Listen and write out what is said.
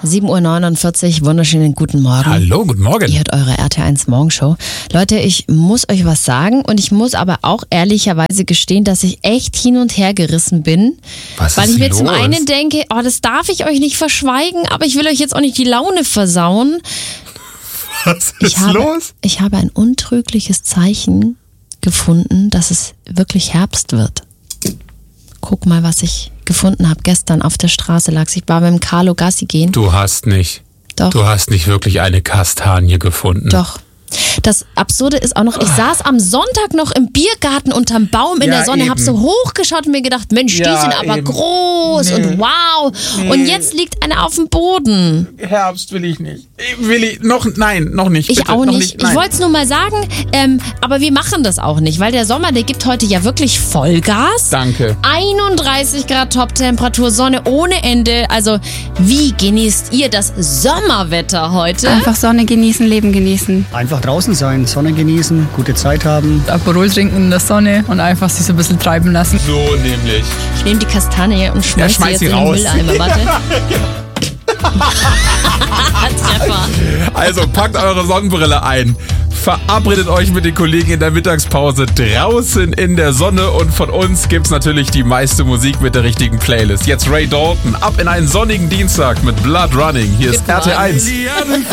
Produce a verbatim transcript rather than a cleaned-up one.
sieben Uhr neunundvierzig, wunderschönen guten Morgen. Hallo, guten Morgen. Ihr hört eure R T eins Morgenshow. Leute, ich muss euch was sagen und ich muss aber auch ehrlicherweise gestehen, dass ich echt hin und her gerissen bin. Was weil ist ich mir los? zum einen denke, oh, das darf ich euch nicht verschweigen, aber ich will euch jetzt auch nicht die Laune versauen. Was ist ich habe, los? Ich habe ein untrügliches Zeichen gefunden, dass es wirklich Herbst wird. Guck mal, was ich gefunden habe. Gestern auf der Straße lag's. Ich war beim Carlo Gassi gehen. Du hast nicht. Doch. Du hast nicht wirklich eine Kastanie gefunden. Doch. Das Absurde ist auch noch, ich saß am Sonntag noch im Biergarten unterm Baum in Ja, der Sonne, eben. hab so hochgeschaut und mir gedacht, Mensch, die Ja, sind aber eben. groß Nee. und wow. Nee. Und jetzt liegt eine auf dem Boden. Herbst will ich nicht. Will ich noch? Nein, noch nicht. Ich bitte, auch noch nicht. Ich Nein. wollte es nur mal sagen, ähm, aber wir machen das auch nicht, weil der Sommer, der gibt heute ja wirklich Vollgas. Danke. einunddreißig Grad Toptemperatur, Sonne ohne Ende. Also wie genießt ihr das Sommerwetter heute? Einfach Sonne genießen, Leben genießen. Einfach draußen sein, Sonne genießen, gute Zeit haben. Aperol trinken in der Sonne und einfach sich so ein bisschen treiben lassen. So nämlich. Ich nehme die Kastanie und schmeiß schmeiß sie sie jetzt in den raus. Mülleimer. Warte. Treffer. Also packt eure Sonnenbrille ein. Verabredet euch mit den Kollegen in der Mittagspause draußen in der Sonne und von uns gibt's natürlich die meiste Musik mit der richtigen Playlist. Jetzt Ray Dalton, ab in einen sonnigen Dienstag mit Blood Running. Hier ist Good R T eins.